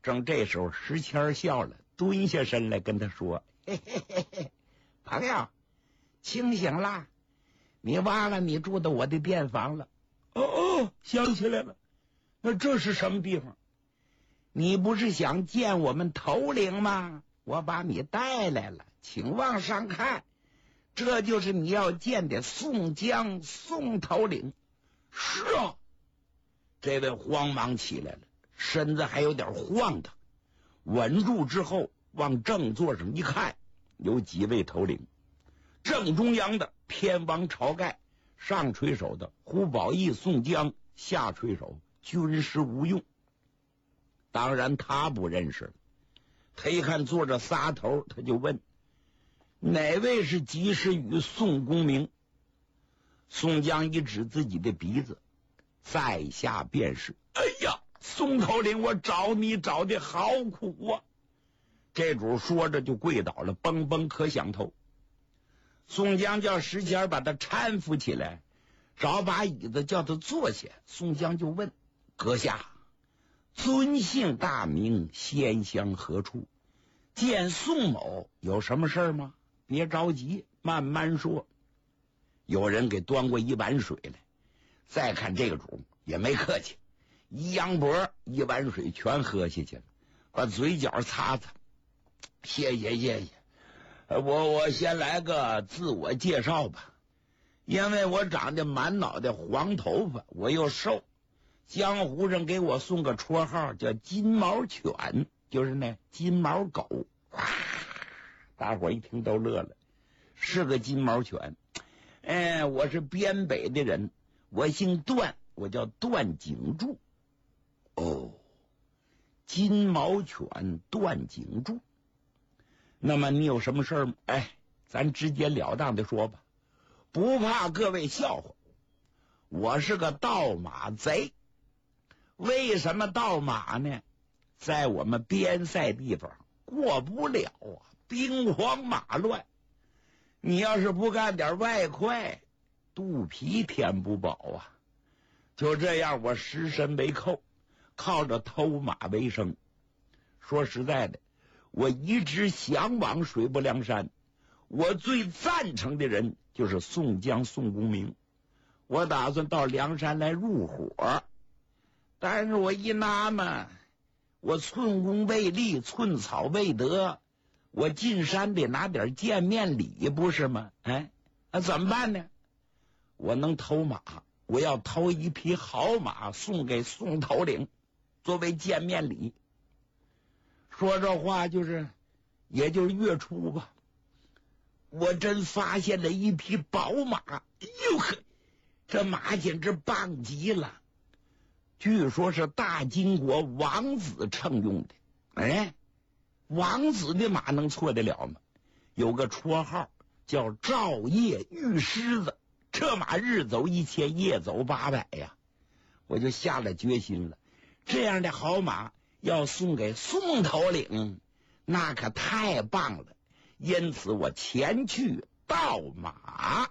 正这时候，石谦笑了，蹲下身来跟他说：“嘿嘿嘿嘿，朋友，清醒啦！你忘了你住的我的店房了？哦，想起来了，那这是什么地方？你不是想见我们头领吗？我把你带来了，请往上看，这就是你要见的宋江宋头领。”是啊，这位慌忙起来了，身子还有点晃荡，稳住之后往正座上一看，有几位头领，正中央的偏王晁盖，上垂手的胡宝义宋江，下垂手军师吴用。当然他不认识了，他一看坐着仨头，他就问：“哪位是及时雨宋公明？”宋江一指自己的鼻子，在下便是。哎呀，宋头领，我找你找的好苦啊！这主说着就跪倒了，嘣嘣磕响头。宋江叫石谦把他搀扶起来，找把椅子叫他坐下。宋江就问：“阁下，尊姓大名，仙乡何处？见宋某有什么事儿吗？别着急，慢慢说。”有人给端过一碗水来，再看这个主也没客气，一扬脖，一碗水全喝下去了，把嘴角擦擦。谢谢，我先来个自我介绍吧。因为我长得满脑袋黄头发，我又瘦，江湖上给我送个绰号叫金毛犬，就是那金毛狗。哇，大伙一听都乐了，是个金毛犬。我是边北的人，我姓段，我叫段景柱。哦，金毛犬段景柱。那么你有什么事儿吗？咱直截了当的说吧，不怕各位笑话。我是个盗马贼。为什么盗马呢？在我们边塞地方过不了啊，兵荒马乱。你要是不干点外快，肚皮填不饱啊。就这样，我实身为寇，靠着偷马为生。说实在的，我一直向往水泊梁山，我最赞成的人就是宋江宋公明。我打算到梁山来入伙，但是我一纳闷，我寸功未立，寸草未得，我进山得拿点见面礼，不是吗？怎么办呢？我能偷马，我要偷一匹好马送给宋头领，作为见面礼。说这话也就是月初吧，我真发现了一匹宝马。哟呵，这马简直棒极了，据说是大金国王子乘用的。王子的马能错得了吗？有个绰号叫赵夜玉狮子，这马日走1000，夜走800呀。我就下了决心了，这样的好马要送给宋头领，那可太棒了。因此我前去盗马。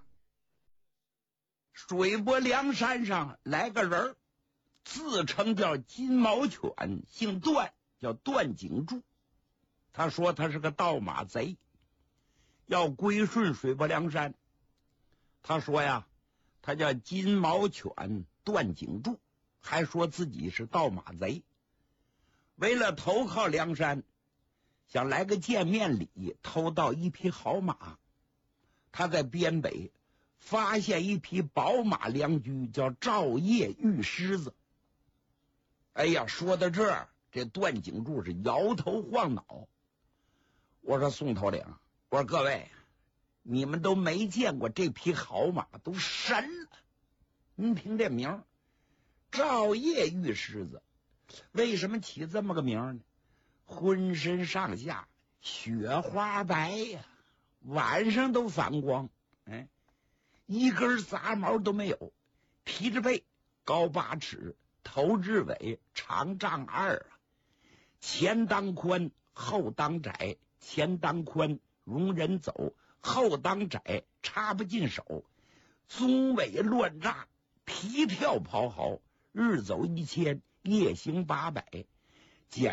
水泊梁山上来个人，自称叫金毛犬，姓段，叫段景柱。他说他是个盗马贼，要归顺水泊梁山。他说呀，他叫金毛犬段景柱，还说自己是盗马贼。为了投靠梁山，想来个见面礼，偷到一匹好马。他在边北发现一匹宝马良驹，叫赵夜玉狮子。说到这儿，这段景柱是摇头晃脑。我说宋头领，我说各位，你们都没见过这匹好马，都神了。您听这名，赵夜玉狮子，为什么起这么个名呢？浑身上下雪花白呀，晚上都反光，一根杂毛都没有，皮着背，高8尺，头至尾长丈2啊，前当宽，后当窄，前当宽容人走，后当窄插不进手，鬃尾乱炸，皮跳咆哮，日走1000，夜行800，